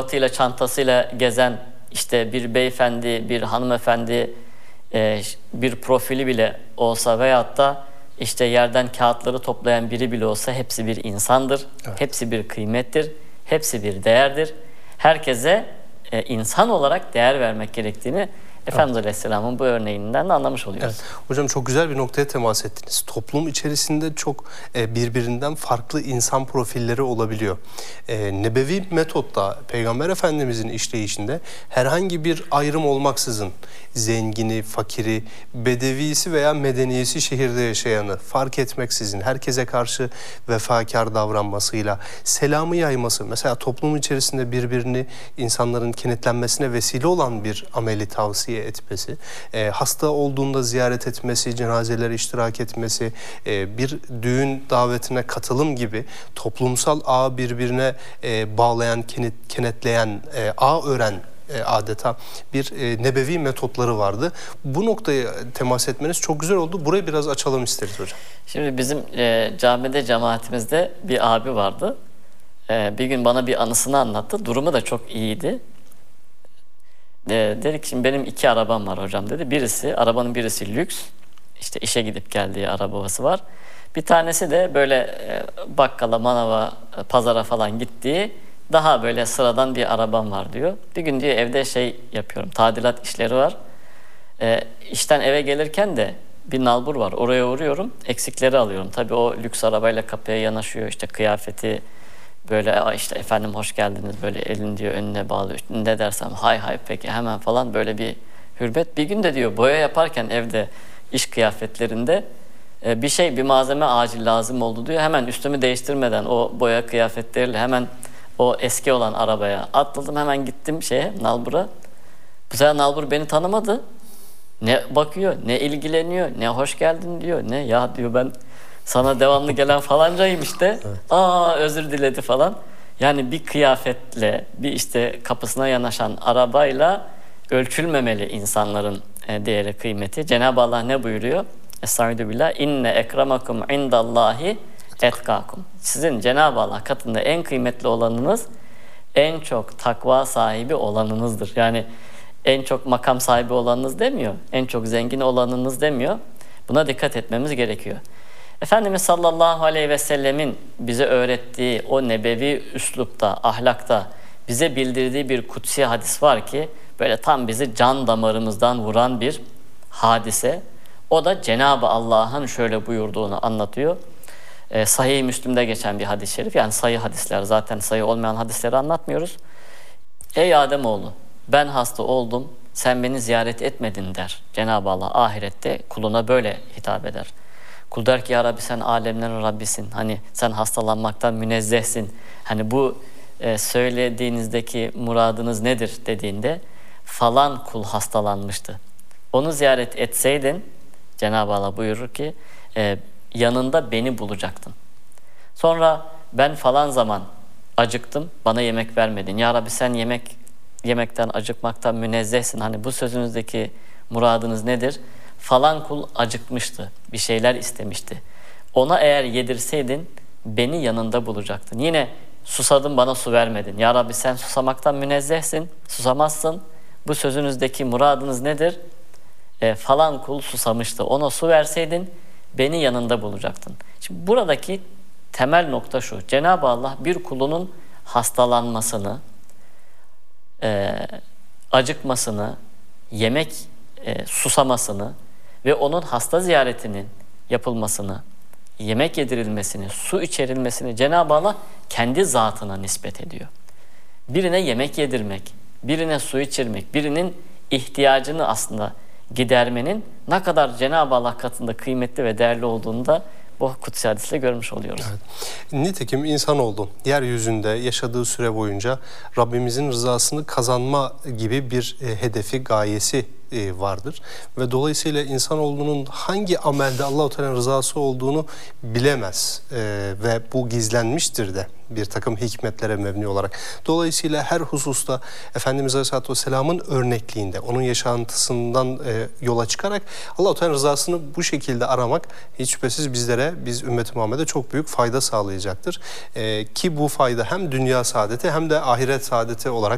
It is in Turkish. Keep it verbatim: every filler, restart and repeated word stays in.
kravatıyla, çantasıyla gezen işte bir beyefendi, bir hanımefendi, e, bir profili bile olsa veyahut da işte yerden kağıtları toplayan biri bile olsa hepsi bir insandır. Evet. Hepsi bir kıymettir. Hepsi bir değerdir. Herkese e, insan olarak değer vermek gerektiğini Efendimiz Evet. Aleyhisselam'ın bu örneğinden de anlamış oluyoruz. Evet. Hocam çok güzel bir noktaya temas ettiniz. Toplum içerisinde çok e, birbirinden farklı insan profilleri olabiliyor. E, nebevi metotla Peygamber Efendimizin işleyişinde herhangi bir ayrım olmaksızın zengini, fakiri, bedevisi veya medeniyesi şehirde yaşayanı fark etmeksizin herkese karşı vefakar davranmasıyla selamı yayması, mesela toplum içerisinde birbirini insanların kenetlenmesine vesile olan bir ameli tavsiye etmesi, e, hasta olduğunda ziyaret etmesi, cenazelere iştirak etmesi, e, bir düğün davetine katılım gibi toplumsal ağı birbirine e, bağlayan, kenet, kenetleyen, e, ağ ören e, adeta bir e, nebevi metotları vardı. Bu noktaya temas etmeniz çok güzel oldu. Burayı biraz açalım isteriz hocam. Şimdi bizim e, camide, cemaatimizde bir abi vardı. E, bir gün bana bir anısını anlattı. Durumu da çok iyiydi. E, dedi ki şimdi benim iki arabam var hocam dedi. Birisi, arabanın birisi lüks. İşte işe gidip geldiği arabası var. Bir tanesi de böyle e, bakkala, manava, e, pazara falan gittiği daha böyle sıradan bir arabam var diyor. Bir gün diyor evde şey yapıyorum, tadilat işleri var. E, işten eve gelirken de bir nalbur var. Oraya uğruyorum, eksikleri alıyorum. Tabii o lüks arabayla kapıya yanaşıyor. İşte kıyafeti böyle işte efendim hoş geldiniz böyle elini diyor önüne bağlıyor. Ne dersem hay hay peki hemen falan böyle bir hürmet. Bir gün de diyor boya yaparken evde iş kıyafetlerinde e, bir şey bir malzeme acil lazım oldu diyor. Hemen üstümü değiştirmeden o boya kıyafetleriyle hemen o eski olan arabaya atladım. Hemen gittim şeye nalbura. Bu sefer nalbur beni tanımadı. Ne bakıyor, ne ilgileniyor, ne hoş geldin diyor, ne ya diyor ben sana devamlı gelen falancayım işte. Evet. Aa özür diledi falan. Yani bir kıyafetle, bir işte kapısına yanaşan arabayla ölçülmemeli insanların değeri, kıymeti. Cenab-ı Allah ne buyuruyor? Estaizu billah. İnne ekremakum indallahi etkakum. Sizin Cenab-ı Allah katında en kıymetli olanınız, en çok takva sahibi olanınızdır. Yani en çok makam sahibi olanınız demiyor. En çok zengin olanınız demiyor. Buna dikkat etmemiz gerekiyor. Efendimiz sallallahu aleyhi ve sellemin bize öğrettiği o nebevi üslupta, ahlakta bize bildirdiği bir kutsi hadis var ki böyle tam bizi can damarımızdan vuran bir hadise. O da Cenab-ı Allah'ın şöyle buyurduğunu anlatıyor. Ee, Sahih-i Müslim'de geçen bir hadis-i şerif. Yani sayı hadisler, zaten sayı olmayan hadisleri anlatmıyoruz. Ey Ademoğlu, ben hasta oldum, sen beni ziyaret etmedin der. Cenab-ı Allah ahirette kuluna böyle hitap eder. Kul der ki ya Rabbi sen alemlerin Rabbisin. Hani sen hastalanmaktan münezzehsin. Hani bu e, söylediğinizdeki muradınız nedir dediğinde falan kul hastalanmıştı. Onu ziyaret etseydin Cenab-ı Allah buyurur ki e, yanında beni bulacaktın. Sonra ben falan zaman acıktım, bana yemek vermedin. Ya Rabbi sen yemek yemekten, acıkmaktan münezzehsin. Hani bu sözünüzdeki muradınız nedir? Falan kul acıkmıştı, bir şeyler istemişti. Ona eğer yedirseydin beni yanında bulacaktın. Yine susadım bana su vermedin. Ya Rabbi sen susamaktan münezzehsin, susamazsın. Bu sözünüzdeki muradınız nedir? E, falan kul susamıştı. Ona su verseydin beni yanında bulacaktın. Şimdi buradaki temel nokta şu. Cenab-ı Allah bir kulunun hastalanmasını, e, acıkmasını, yemek e, susamasını ve onun hasta ziyaretinin yapılmasını, yemek yedirilmesini, su içerilmesini Cenab-ı Allah kendi zatına nispet ediyor. Birine yemek yedirmek, birine su içirmek, birinin ihtiyacını aslında gidermenin ne kadar Cenab-ı Allah katında kıymetli ve değerli olduğunu da bu kutsi hadisle görmüş oluyoruz. Evet. Nitekim insanoğlu yeryüzünde yaşadığı süre boyunca Rabbimizin rızasını kazanma gibi bir e, hedefi, gayesi e, vardır. Ve dolayısıyla insanoğlunun hangi amelde Allah-u Teala'nın rızası olduğunu bilemez. E, ve bu gizlenmiştir de bir takım hikmetlere mebni olarak. Dolayısıyla her hususta Efendimiz Aleyhisselatü Vesselam'ın örnekliğinde, onun yaşantısından e, yola çıkarak Allah-u Teala'nın rızasını bu şekilde aramak hiç şüphesiz bizlere, biz Ümmet-i Muhammed'e çok büyük fayda sağlayacaktır. E, ki bu fayda hem dünya saadeti hem de ahiret saadeti olarak